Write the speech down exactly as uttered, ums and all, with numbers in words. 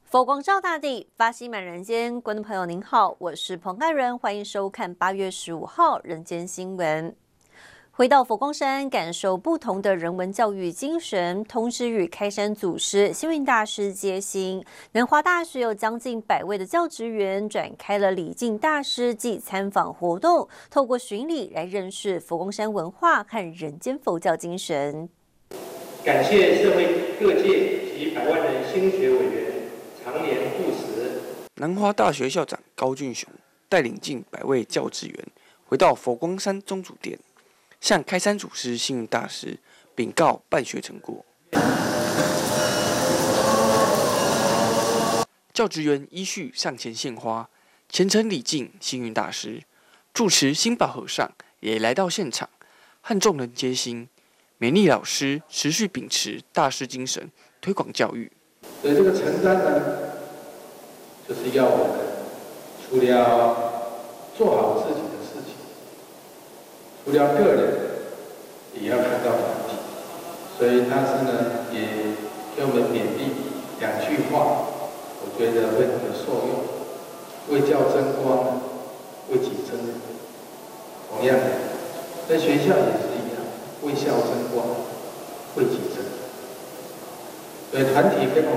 佛光照大地，法喜满人间。观众朋友您好，我是彭爱人，欢迎收看八月十五号人间新闻。回到佛光山，感受不同的人文教育精神，同时与开山祖师星云大师接心。南华大学有将近百位的教职员展开了礼敬大师暨参访活动，透过巡礼来认识佛光山文化和人间佛教精神。 感谢社会各界及百万人心学委员常年护持。 南华大学校长高俊雄带领近百位教职员回到佛光山宗主殿，向开山祖师星云大师禀告办学成果。教职员依序上前献花，虔诚礼敬星云大师。住持心宝和尚也来到现场，和众人接心。美丽老师持续秉持大师精神，推广教育。 所以这个承担呢，就是要我们除了做好自己的事情，除了个人，也要看到团体。所以大师呢，也给我们勉励两句话，我觉得非常的受用：为教争光，为己争福。同样的，在学校也是一样，为校争光，为己争福。所以团体跟我